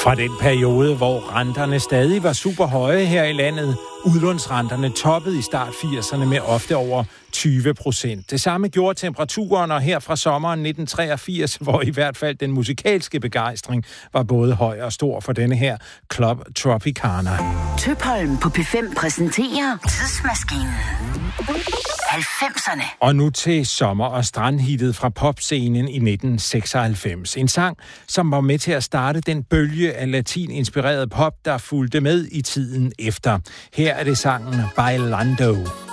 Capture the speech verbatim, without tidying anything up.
Fra den periode, hvor renterne stadig var super høje her i landet, udlånsrenterne toppede i start firserne med ofte over tyve procent. Det samme gjorde temperaturen, og her fra sommeren nitten treogfirs, hvor i hvert fald den musikalske begejstring var både høj og stor for denne her Club Tropicana. Tøpholm på P fem præsenterer Tidsmaskinen. halvfemserne. Og nu til sommer- og strandhittet fra popscenen i nitten seksoghalvfems. En sang, som var med til at starte den bølge af latin-inspireret pop, der fulgte med i tiden efter. Her er det sangen Bailando.